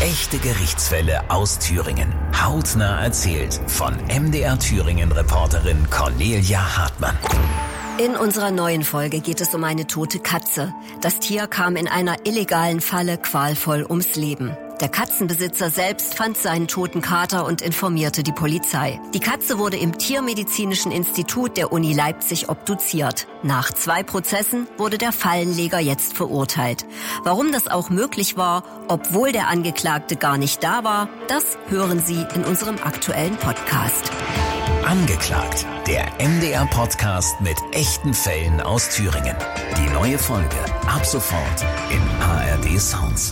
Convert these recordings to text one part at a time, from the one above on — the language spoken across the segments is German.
Echte Gerichtsfälle aus Thüringen. Hautnah erzählt von MDR Thüringen-Reporterin Cornelia Hartmann. In unserer neuen Folge geht es um eine tote Katze. Das Tier kam in einer illegalen Falle qualvoll ums Leben. Der Katzenbesitzer selbst fand seinen toten Kater und informierte die Polizei. Die Katze wurde im Tiermedizinischen Institut der Uni Leipzig obduziert. Nach 2 Prozessen wurde der Fallenleger jetzt verurteilt. Warum das auch möglich war, obwohl der Angeklagte gar nicht da war, das hören Sie in unserem aktuellen Podcast. Angeklagt, der MDR-Podcast mit echten Fällen aus Thüringen. Die neue Folge ab sofort in ARD Sounds.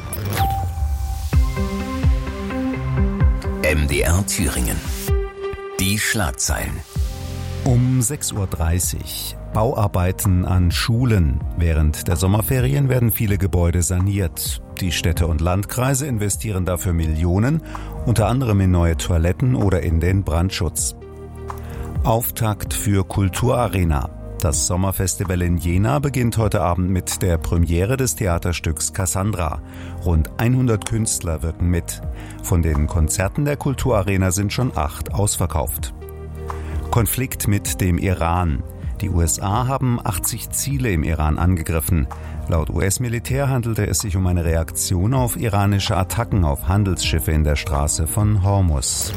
MDR Thüringen. Die Schlagzeilen. Um 6.30 Uhr. Bauarbeiten an Schulen. Während der Sommerferien werden viele Gebäude saniert. Die Städte und Landkreise investieren dafür Millionen, unter anderem in neue Toiletten oder in den Brandschutz. Auftakt für Kulturarena. Das Sommerfestival in Jena beginnt heute Abend mit der Premiere des Theaterstücks Cassandra. Rund 100 Künstler wirken mit. Von den Konzerten der Kulturarena sind schon 8 ausverkauft. Konflikt mit dem Iran. Die USA haben 80 Ziele im Iran angegriffen. Laut US-Militär handelte es sich um eine Reaktion auf iranische Attacken auf Handelsschiffe in der Straße von Hormuz.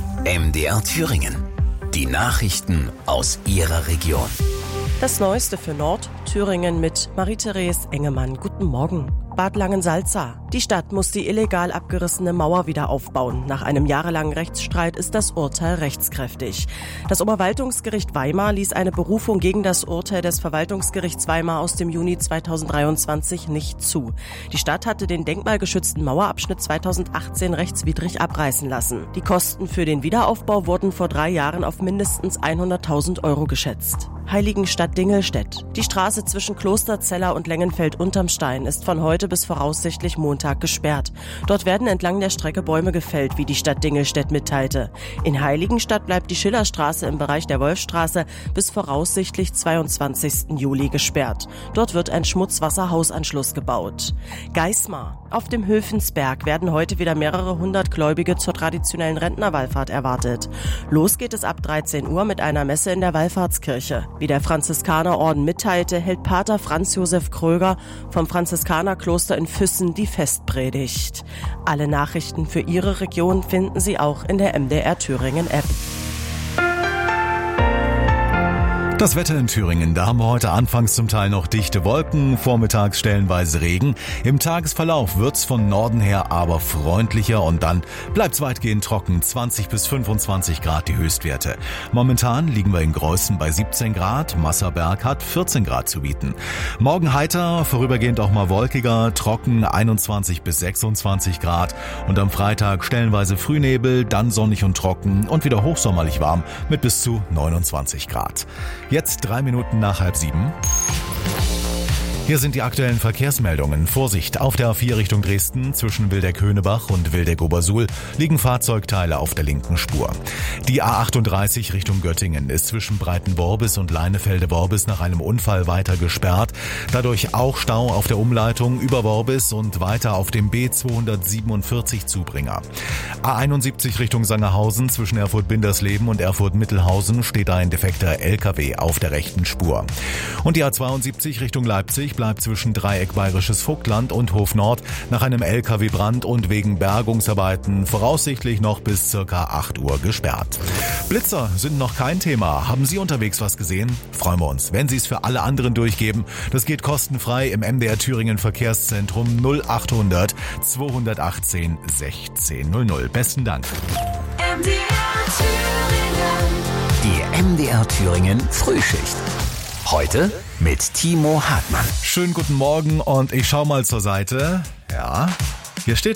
MDR Thüringen. Die Nachrichten aus Ihrer Region. Das Neueste für Nordthüringen mit Marie-Therese Engemann. Guten Morgen. Bad Langensalza. Die Stadt muss die illegal abgerissene Mauer wieder aufbauen. Nach einem jahrelangen Rechtsstreit ist das Urteil rechtskräftig. Das Oberverwaltungsgericht Weimar ließ eine Berufung gegen das Urteil des Verwaltungsgerichts Weimar aus dem Juni 2023 nicht zu. Die Stadt hatte den denkmalgeschützten Mauerabschnitt 2018 rechtswidrig abreißen lassen. Die Kosten für den Wiederaufbau wurden vor 3 Jahren auf mindestens 100.000 € geschätzt. Heiligenstadt Dingelstedt. Die Straße zwischen Klosterzeller und Lengenfeld unterm Stein ist von heute bis voraussichtlich Montag gesperrt. Dort werden entlang der Strecke Bäume gefällt, wie die Stadt Dingelstedt mitteilte. In Heiligenstadt bleibt die Schillerstraße im Bereich der Wolfstraße bis voraussichtlich 22. Juli gesperrt. Dort wird ein Schmutzwasserhausanschluss gebaut. Geismar. Auf dem Höfensberg werden heute wieder mehrere 100 Gläubige zur traditionellen Rentnerwallfahrt erwartet. Los geht es ab 13 Uhr mit einer Messe in der Wallfahrtskirche. Wie der Franziskanerorden mitteilte, hält Pater Franz Josef Kröger vom Franziskanerkloster in Füssen die Festpredigt. Alle Nachrichten für Ihre Region finden Sie auch in der MDR Thüringen App. Das Wetter in Thüringen, da haben wir heute anfangs zum Teil noch dichte Wolken, vormittags stellenweise Regen. Im Tagesverlauf wird's von Norden her aber freundlicher und dann bleibt's weitgehend trocken, 20 bis 25 Grad die Höchstwerte. Momentan liegen wir in Greußen bei 17 Grad, Masserberg hat 14 Grad zu bieten. Morgen heiter, vorübergehend auch mal wolkiger, trocken 21 bis 26 Grad und am Freitag stellenweise Frühnebel, dann sonnig und trocken und wieder hochsommerlich warm mit bis zu 29 Grad. Jetzt 3 Minuten nach 6:30. Hier sind die aktuellen Verkehrsmeldungen. Vorsicht, auf der A4 Richtung Dresden zwischen Wildeck-Höhnebach und Wildeck-Obersuhl liegen Fahrzeugteile auf der linken Spur. Die A38 Richtung Göttingen ist zwischen Breitenworbis und Leinefelde-Worbis nach einem Unfall weiter gesperrt. Dadurch auch Stau auf der Umleitung über Worbis und weiter auf dem B247 Zubringer. A71 Richtung Sangerhausen zwischen Erfurt-Bindersleben und Erfurt-Mittelhausen steht ein defekter LKW auf der rechten Spur. Und die A72 Richtung Leipzig bleibt zwischen Dreieck Bayerisches Vogtland und Hof Nord nach einem LKW-Brand und wegen Bergungsarbeiten voraussichtlich noch bis ca. 8 Uhr gesperrt. Blitzer sind noch kein Thema. Haben Sie unterwegs was gesehen? Freuen wir uns, wenn Sie es für alle anderen durchgeben. Das geht kostenfrei im MDR Thüringen Verkehrszentrum 0800 218 1600. Besten Dank. Die MDR Thüringen Frühschicht. Heute mit Timo Hartmann. Schönen guten Morgen und ich schau mal zur Seite. Ja, hier steht